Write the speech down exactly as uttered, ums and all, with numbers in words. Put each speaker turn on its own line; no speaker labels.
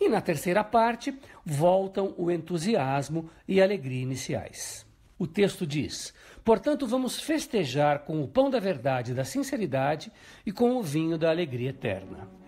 E na terceira parte, voltam o entusiasmo e a alegria iniciais. O texto diz: portanto, vamos festejar com o pão da verdade e da sinceridade e com o vinho da alegria eterna.